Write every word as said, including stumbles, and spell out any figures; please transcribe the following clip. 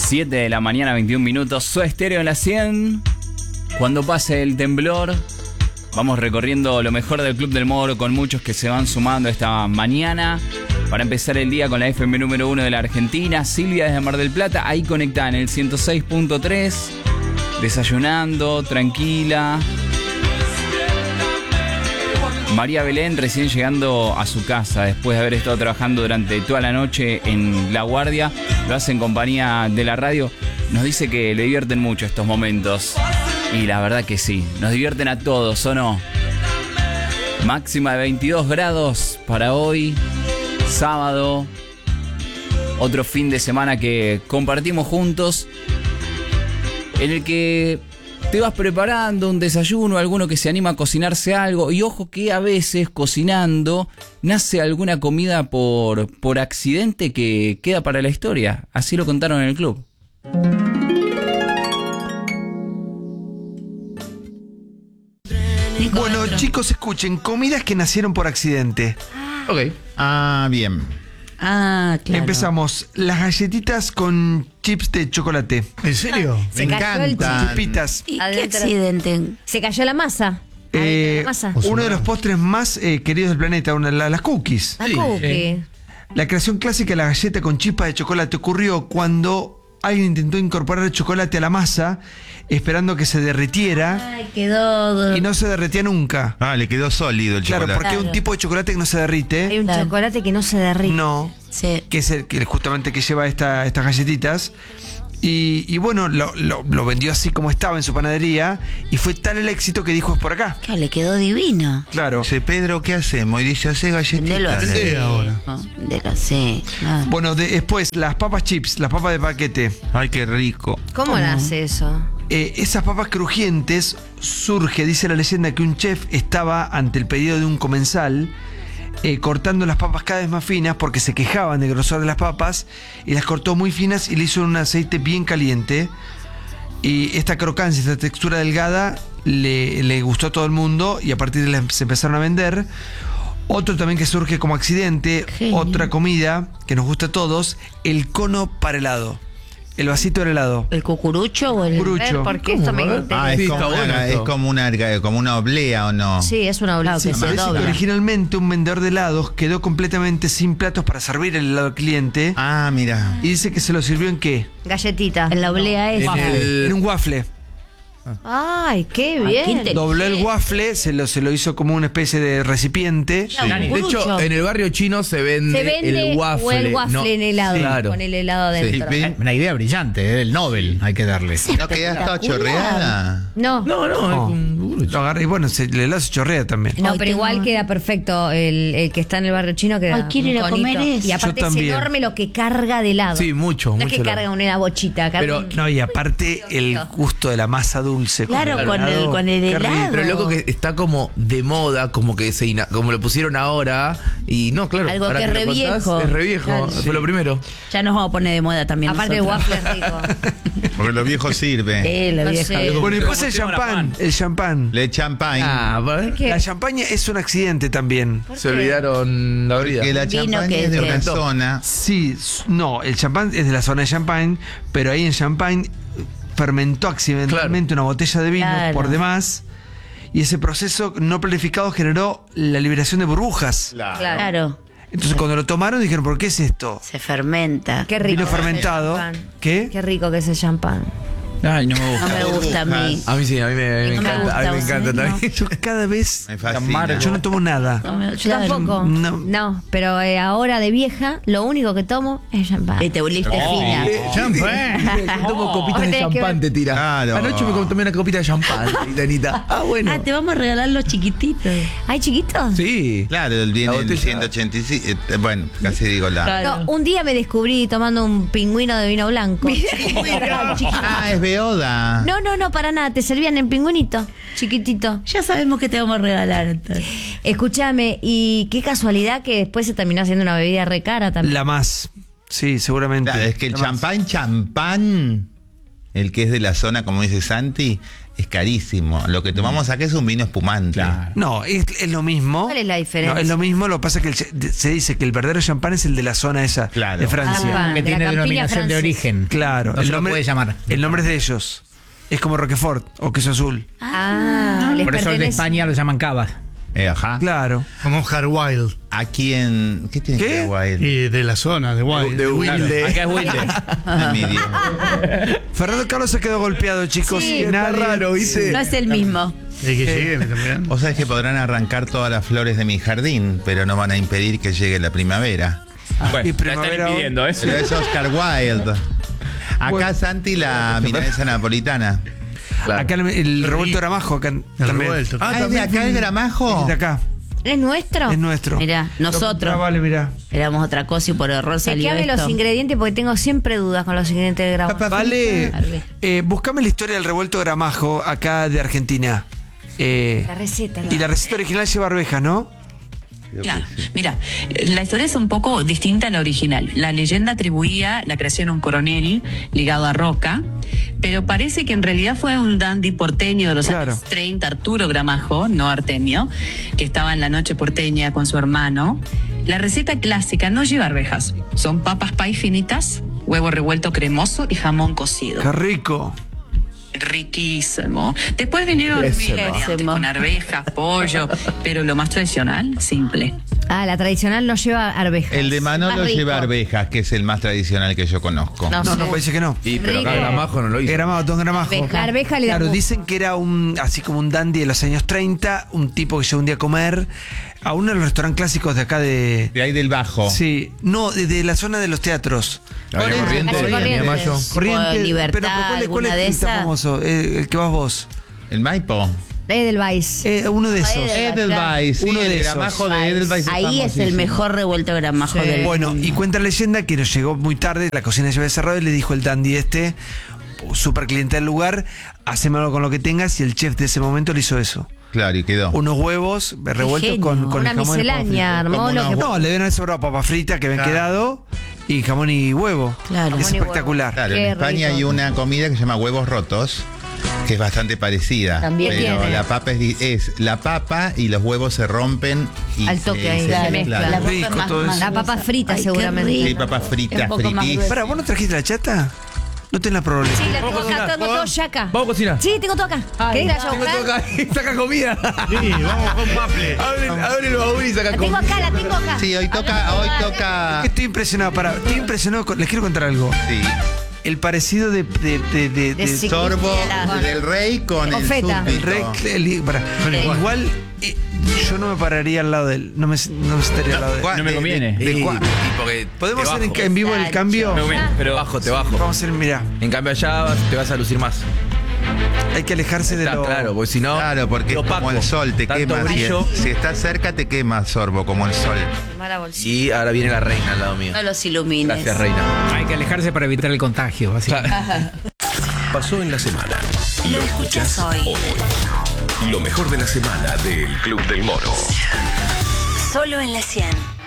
siete de la mañana, veintiún minutos. Soda Stereo en la cien. Cuando pase el temblor, vamos recorriendo lo mejor del Club del Moro con muchos que se van sumando esta mañana para empezar el día con la F M número uno de la Argentina. Silvia desde Mar del Plata, ahí conectada en el ciento seis punto tres, desayunando, tranquila. María Belén recién llegando a su casa después de haber estado trabajando durante toda la noche en La Guardia. Lo hace en compañía de la radio. Nos dice que le divierten mucho estos momentos. Y la verdad que sí, nos divierten a todos, ¿o no? Máxima de veintidós grados para hoy, sábado. Otro fin de semana que compartimos juntos, en el que te vas preparando un desayuno, alguno que se anima a cocinarse algo. Y ojo que a veces cocinando nace alguna comida por, por accidente que queda para la historia. Así lo contaron en el club. Bueno, chicos, escuchen, comidas que nacieron por accidente. Ok. Ah, bien. Ah, claro. Empezamos, las galletitas con chips de chocolate. ¿En serio? Se Me cayó el encanta. Chipitas. ¿Y qué Adentro. accidente? Se cayó la masa. Eh, La masa. uno de los postres más eh, queridos del planeta, una, la- las cookies. La Sí, cookie. La creación clásica de la galleta con chispas de chocolate ocurrió cuando alguien intentó incorporar el chocolate a la masa, esperando que se derritiera, Ay, quedó. y no se derretía nunca. Ah, le quedó sólido el Claro, chocolate. porque hay un Claro. tipo de chocolate que no se derrite. Hay un Claro. chocolate que no se derrite. No, Sí. que es el que justamente que lleva esta, estas galletitas. Y, y bueno, lo, lo- lo vendió así como estaba en su panadería, y fue tal el éxito que dijo es por acá. Claro, le quedó divino. Claro. Dice, Pedro, ¿qué hacemos? Y dice, hace Vendelo galletitas. así. Sí, ahora. No, vendelo así. claro. Bueno, de- después, las papas chips, las papas de paquete. Ay, qué rico. ¿Cómo nace eso? Eh, esas papas crujientes surge, dice la leyenda, que un chef estaba ante el pedido de un comensal, eh, cortando las papas cada vez más finas porque se quejaban del grosor de las papas, y las cortó muy finas y le hizo un aceite bien caliente. Y esta crocancia, esta textura delgada, le, le gustó a todo el mundo, y a partir de ahí se empezaron a vender. Otro también que surge como accidente, Genio. otra comida que nos gusta a todos, el cono para helado. El vasito del helado. ¿El cucurucho o el...? Cucurucho. Ver, porque esto me A ver. interesa. Ah, es, Sí, como está bueno una, es esto. como una como una oblea, ¿o no? Sí, es una Claro, oblea. que se Parece que dobla. originalmente un vendedor de helados quedó completamente sin platos para servir el helado al cliente, Ah, mira. y dice que se lo sirvió en qué? Galletita. En la oblea En esa. el- En un waffle. Ay, qué Ay, qué bien. inteligente. Dobló el waffle, se lo, se lo hizo como una especie de recipiente. Claro, De hecho, cucurucho. en el barrio chino se vende, Se vende el waffle. o el waffle no, en helado. Claro. Con el helado Sí. adentro. ¿Ve? Una idea brillante, ¿eh? El Nobel hay que darle. ¿No queda toda chorreada? No. No, no, No. es un cucurucho. Lo agarra y bueno, se, el helado se chorrea también. No, Ay, pero tengo- igual queda perfecto el, el que está en el barrio chino. Queda Ay, quiero un ir a conito. comer eso. Y aparte Yo es también. enorme lo que carga de helado. Sí, mucho, No mucho. es que helado. carga una bochita. Carga Pero- un- No, y aparte el gusto de la masa dulce. Claro, el con el, helado. con el Qué rico. helado. Pero loco que está como de moda, como que se ina- como lo pusieron ahora. Y no, claro. Algo ahora que es lo re contás, viejo. Es re viejo, Claro. fue lo primero. Ya nos vamos a poner de moda también. Aparte el nosotros. waffle es rico. Porque lo viejo sirve. Sí, la No vieja. sé. Bueno, y después el Como champán. El champán. Le champagne. Ah, ¿vale? ¿Qué? La champaña es un accidente también. ¿Por Se qué? olvidaron la vida. Que la Vino champagne que es de te- una zona. Sí, s- no, el champán es de la zona de Champagne, pero ahí en Champagne eh, fermentó accidentalmente una botella de vino Claro. por demás, y ese proceso no planificado generó la liberación de burbujas. Claro. Claro, Entonces cuando lo tomaron dijeron, ¿por qué es esto? se fermenta. Qué rico. Vino que es el fermentado. champán. ¿Qué? Qué rico que es el champán. Ay, no me No gusta. me gusta a mí. A mí sí, a mí me, me No me encanta. gusta, a mí me ¿vos encanta sabés? también. Yo cada vez Me fascina. yo no tomo nada. No me- Yo claro. tampoco. No. No, pero eh, ahora de vieja, lo único que tomo es champán. Y te volviste fina. Champán. Yo tomo copitas Vos de tenés que champán, ver- te tira. Claro. Anoche me tomé una copita de champán, Danita. Ah, bueno. Ah, te vamos a regalar los chiquititos. ¿Ay, chiquitos? Sí. Claro, el viene La el botella. ciento ochenta y cinco. eh, Bueno, casi digo la. Claro. No, un día me descubrí tomando un pingüino de vino blanco. Ah, es beoda. No, no, no, para nada. Te servían en pingüinito, chiquitito. Ya sabemos que te vamos a regalar entonces. Escúchame, y qué casualidad que después se terminó haciendo una bebida re cara también. La más. Sí, seguramente. Claro, es que el La más. champán, champán. el que es de la zona, como dice Santi, es carísimo. Lo que tomamos acá es un vino espumante. Claro. No, es, es lo mismo. ¿Cuál es la diferencia? No, es lo mismo, lo que pasa es que el- se dice que el verdadero champán es el de la zona esa Claro. de Francia. Ah, Que de la tiene campiña denominación de francesa. origen. Claro, No se lo puede llamar. El nombre es de ellos. Es como Roquefort o queso azul. Ah, les Por eso el de pertenece. España lo llaman cava. Eh, ajá. Claro. Como Wild. Aquí en... ¿Qué tiene ¿Qué? que ver Wild? Y de la zona, de Wild. De Wilde. Acá es Wilde. Ay, mi Dios. Fernando Carlos se quedó golpeado, chicos. Sí, Y Está nadie- raro, ¿viste? No es el mismo. Y que llegue también. Vos sabés que podrán arrancar todas las flores de mi jardín, pero no van a impedir que llegue la primavera. Bueno, Y la están primavera- impidiendo, ¿eh? Pero es Oscar Wilde. Acá Bueno. Santi la milanesa napolitana. Claro. Acá el, el revuelto Gramajo. Acá El también. revuelto. Ah, ¿es de acá el gramajo? Es de acá. ¿Es nuestro? Es nuestro. Mirá, nosotros Ah, vale, mirá. éramos otra cosa y por error salió Chequeame esto. los ingredientes porque tengo siempre dudas con los ingredientes del gramo. Vale, Vale. eh, buscame la historia del revuelto Gramajo acá de Argentina. Eh, La receta. y la receta original lleva arvejas, ¿no? Claro, mira, la historia es un poco distinta a la original. La leyenda atribuía la creación a un coronel ligado a Roca, pero parece que en realidad fue un dandy porteño de los Claro. años treinta, Arturo Gramajo, no Artemio, que estaba en la noche porteña con su hermano. La receta clásica no lleva arvejas, son papas pay finitas, huevo revuelto cremoso y jamón cocido. Qué rico. Riquísimo. Después vinieron Riquísimo. variantes con arvejas, pollo, pero lo más tradicional, simple. Ah, la tradicional no lleva arvejas. El de Manolo Más rico. lleva arvejas, que es el más tradicional que yo conozco. No, No, sé. no, parece que no. Y, pero acá Rico. Gramajo no lo hizo. Gramajo, don Gramajo. Arveja. La arveja le da Claro, gusto. dicen que era un así como un dandy de los años treinta, un tipo que llegó un día a comer a uno de los restaurantes clásicos de acá de... De ahí del Bajo. Sí, no, de, de la zona de los teatros. Había Por Corrientes, eso, había Corrientes. Mayo. Corrientes, Libertad, pero ¿cuál, es- cuál alguna es de el tan esas? famoso? Eh, el que vas vos. El Maipo. Edelweiss. Eh, uno de esos. Edelweiss, sí, Uno de el esos. gramajo de Edelweiss. Ahí es el mejor revuelto gramajo Sí. del Bueno, y cuenta la leyenda que nos llegó muy tarde, la cocina ya había cerrado y le dijo el dandy este, super cliente del lugar, hacémelo con lo que tengas, y el chef de ese momento le hizo eso. Claro, y quedó. Unos huevos revueltos genio. con, con Una el jamón y el papa miscelánea, frito. armó Como lo una- que... No, le deben haber sobrado papas fritas que habían Claro. quedado y jamón y huevo. Claro. Es Jamón y huevo. espectacular. Claro, en Qué España rico. hay una comida que se llama huevos rotos, que es bastante parecida. También pero tiene. la papa es, di- es la papa y los huevos se rompen y Al toque se, ahí, se se mezclan. mezcla. Rico todo eso. La papa frita Ay, qué seguramente. rico. Sí, papas fritas, Un poco más fritis. Pará, ¿vos no trajiste la chata? No tenés la probabilidad. Sí, la tengo acá, tengo todo ya acá. Vamos a cocinar. Sí, tengo todo acá. ¿Querés la yo Tengo todo buscar? acá. Saca comida. Sí, vamos con Maple. Abre, abre el baúl y saca La tengo comida. acá, la tengo acá. Sí, hoy toca, hoy toca. Estoy impresionado, pará, estoy impresionado con- les quiero contar algo. Sí, El parecido de, de, de, de- De de- sí. sorbo La- del rey con el Ofeta. el súbdito. rey, el- pará. Igual eh, yo no me pararía al lado de él, no me, no me sentaría al lado de él. ¿Cuál? No me De- conviene. de- de Y- cuál? y porque ¿Podemos te hacer en, bajo. en vivo el cambio? Me conviene, pero Bajo, te bajo. Vamos a hacer, mirá, En cambio allá vas- te vas a lucir más. hay que alejarse de Está lo... claro, porque si no. Claro, porque es opaco. como el sol, te Tanto quema. Si, brillo. si estás cerca, te quema sorbo, como el sol. Mala bolsita. Y ahora viene la reina al lado mío. No los ilumines. Gracias, reina. Hay que alejarse para evitar el contagio. Así. Pasó en la semana. Lo escuchás hoy. Lo mejor de la semana del Club del Moro. Solo en la cien.